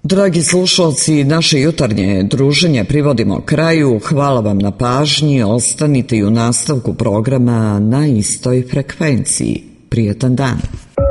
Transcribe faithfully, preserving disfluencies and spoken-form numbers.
Dragi slušalci, naše jutarnje druženje privodimo kraju. Hvala vam na pažnji. Ostanite i u nastavku programa na istoj frekvenciji. Prijetan dan.